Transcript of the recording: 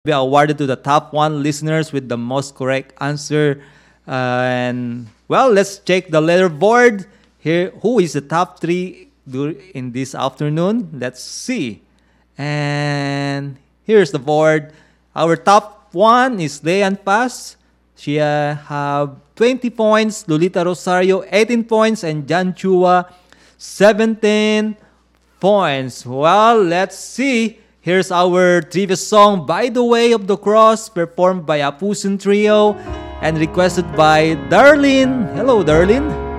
be awarded to the top one listeners with the most correct answer. And well, let's check the leaderboard here. Who is the top three in this afternoon? Let's see. And here's the board. Our top one is Leanne Paz. She have 20 points. Lolita Rosario, 18 points. And Jan Chua, 17 points. Well, let's see. Here's our trivia song, By the Way of the Cross, performed by Apusin Trio and requested by Darlene. Hello, Darlene.